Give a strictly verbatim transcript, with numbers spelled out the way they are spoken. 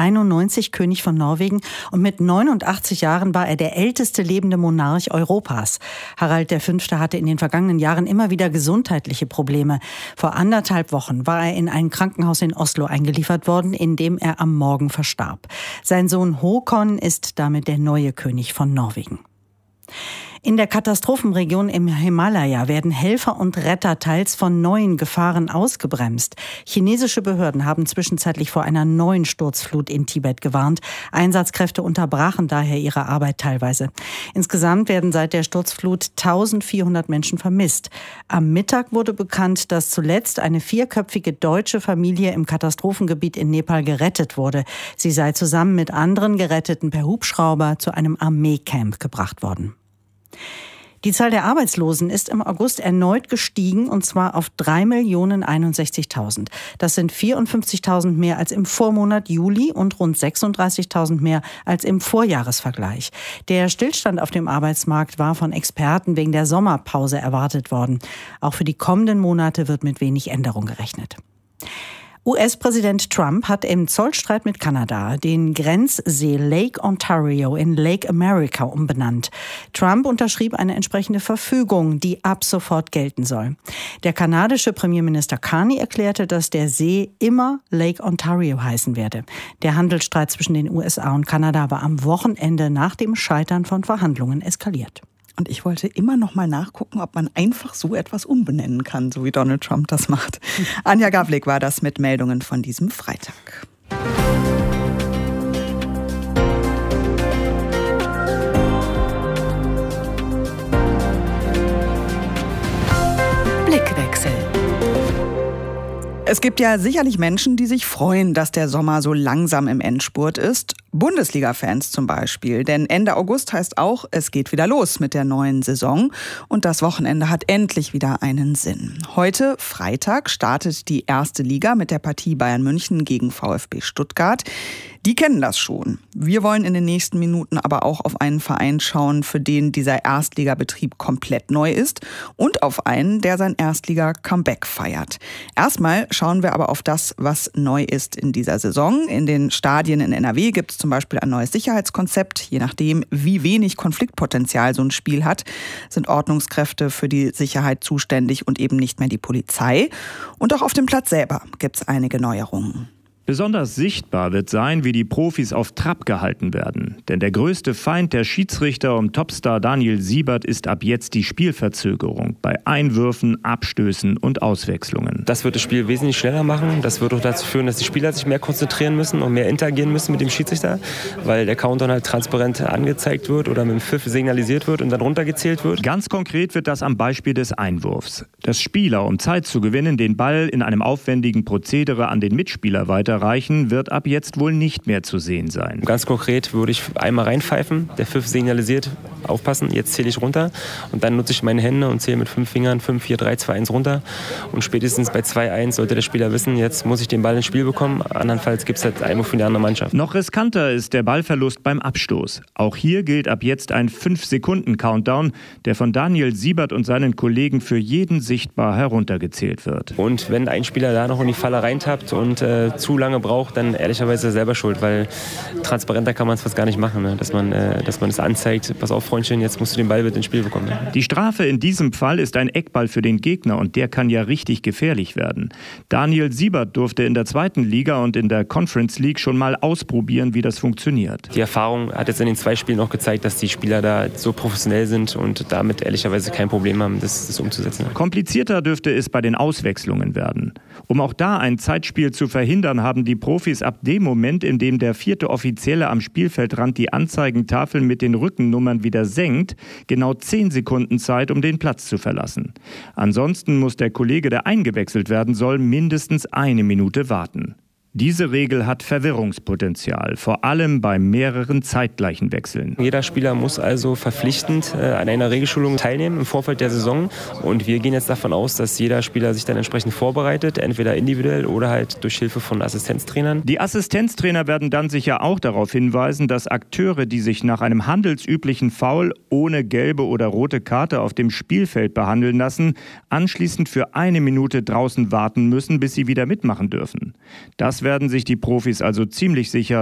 neunzehnhunderteinundneunzig König von Norwegen und mit neunundachtzig Jahren war er der älteste lebende Monarch Europas. Harald der Fünfte hatte in den vergangenen Jahren immer wieder gesundheitliche Probleme. Vor anderthalb Wochen war er in ein Krankenhaus in Oslo eingeliefert worden, in dem er am Morgen verstarb. Sein Sohn Håkon ist damit der neue König von Norwegen. In der Katastrophenregion im Himalaya werden Helfer und Retter teils von neuen Gefahren ausgebremst. Chinesische Behörden haben zwischenzeitlich vor einer neuen Sturzflut in Tibet gewarnt. Einsatzkräfte unterbrachen daher ihre Arbeit teilweise. Insgesamt werden seit der Sturzflut eintausendvierhundert Menschen vermisst. Am Mittag wurde bekannt, dass zuletzt eine vierköpfige deutsche Familie im Katastrophengebiet in Nepal gerettet wurde. Sie sei zusammen mit anderen Geretteten per Hubschrauber zu einem Armeecamp gebracht worden. Die Zahl der Arbeitslosen ist im August erneut gestiegen, und zwar auf drei Millionen einundsechzigtausend. Das sind vierundfünfzigtausend mehr als im Vormonat Juli und rund sechsunddreißigtausend mehr als im Vorjahresvergleich. Der Stillstand auf dem Arbeitsmarkt war von Experten wegen der Sommerpause erwartet worden. Auch für die kommenden Monate wird mit wenig Änderung gerechnet. U S-Präsident Trump hat im Zollstreit mit Kanada den Grenzsee Lake Ontario in Lake America umbenannt. Trump unterschrieb eine entsprechende Verfügung, die ab sofort gelten soll. Der kanadische Premierminister Carney erklärte, dass der See immer Lake Ontario heißen werde. Der Handelsstreit zwischen den U S A und Kanada war am Wochenende nach dem Scheitern von Verhandlungen eskaliert. Und ich wollte immer noch mal nachgucken, ob man einfach so etwas umbenennen kann, so wie Donald Trump das macht. Anja Gavlik war das mit Meldungen von diesem Freitag. Blickwechsel. Es gibt ja sicherlich Menschen, die sich freuen, dass der Sommer so langsam im Endspurt ist. Bundesliga-Fans zum Beispiel. Denn Ende August heißt auch, es geht wieder los mit der neuen Saison. Und das Wochenende hat endlich wieder einen Sinn. Heute, Freitag, startet die erste Liga mit der Partie Bayern München gegen VfB Stuttgart. Die kennen das schon. Wir wollen in den nächsten Minuten aber auch auf einen Verein schauen, für den dieser Erstligabetrieb komplett neu ist. Und auf einen, der sein Erstliga-Comeback feiert. Erstmal schauen wir aber auf das, was neu ist in dieser Saison. In den Stadien in N R W gibt es zum Beispiel ein neues Sicherheitskonzept. Je nachdem, wie wenig Konfliktpotenzial so ein Spiel hat, sind Ordnungskräfte für die Sicherheit zuständig und eben nicht mehr die Polizei. Und auch auf dem Platz selber gibt es einige Neuerungen. Besonders sichtbar wird sein, wie die Profis auf Trab gehalten werden. Denn der größte Feind der Schiedsrichter um Topstar Daniel Siebert ist ab jetzt die Spielverzögerung bei Einwürfen, Abstößen und Auswechslungen. Das wird das Spiel wesentlich schneller machen. Das wird auch dazu führen, dass die Spieler sich mehr konzentrieren müssen und mehr interagieren müssen mit dem Schiedsrichter, weil der Countdown halt transparent angezeigt wird oder mit dem Pfiff signalisiert wird und dann runtergezählt wird. Ganz konkret wird das am Beispiel des Einwurfs. Dass Spieler, um Zeit zu gewinnen, den Ball in einem aufwendigen Prozedere an den Mitspieler weiter erreichen, wird ab jetzt wohl nicht mehr zu sehen sein. Ganz konkret würde ich einmal reinpfeifen, der Pfiff signalisiert, aufpassen, jetzt zähle ich runter und dann nutze ich meine Hände und zähle mit fünf Fingern fünf, vier, drei, zwei, eins runter und spätestens bei zwei eins sollte der Spieler wissen, jetzt muss ich den Ball ins Spiel bekommen, andernfalls gibt es halt Einwurf für die andere Mannschaft. Noch riskanter ist der Ballverlust beim Abstoß. Auch hier gilt ab jetzt ein fünf Sekunden Countdown, der von Daniel Siebert und seinen Kollegen für jeden sichtbar heruntergezählt wird. Und wenn ein Spieler da noch in die Falle reintappt und äh, zu lange braucht, dann ehrlicherweise selber schuld, weil transparenter kann man es fast gar nicht machen, ne? dass man äh, dass man es anzeigt, pass auf Freundchen, jetzt musst du den Ball mit ins Spiel bekommen. Ne? Die Strafe in diesem Fall ist ein Eckball für den Gegner und der kann ja richtig gefährlich werden. Daniel Siebert durfte in der zweiten Liga und in der Conference League schon mal ausprobieren, wie das funktioniert. Die Erfahrung hat jetzt in den zwei Spielen auch gezeigt, dass die Spieler da so professionell sind und damit ehrlicherweise kein Problem haben, das, das umzusetzen. Komplizierter dürfte es bei den Auswechslungen werden. Um auch da ein Zeitspiel zu verhindern, haben die Profis ab dem Moment, in dem der vierte Offizielle am Spielfeldrand die Anzeigentafel mit den Rückennummern wieder senkt, genau zehn Sekunden Zeit, um den Platz zu verlassen. Ansonsten muss der Kollege, der eingewechselt werden soll, mindestens eine Minute warten. Diese Regel hat Verwirrungspotenzial, vor allem bei mehreren zeitgleichen Wechseln. Jeder Spieler muss also verpflichtend äh, an einer Regelschulung teilnehmen im Vorfeld der Saison. Und wir gehen jetzt davon aus, dass jeder Spieler sich dann entsprechend vorbereitet, entweder individuell oder halt durch Hilfe von Assistenztrainern. Die Assistenztrainer werden dann sicher auch darauf hinweisen, dass Akteure, die sich nach einem handelsüblichen Foul ohne gelbe oder rote Karte auf dem Spielfeld behandeln lassen, anschließend für eine Minute draußen warten müssen, bis sie wieder mitmachen dürfen. Das werden sich die Profis also ziemlich sicher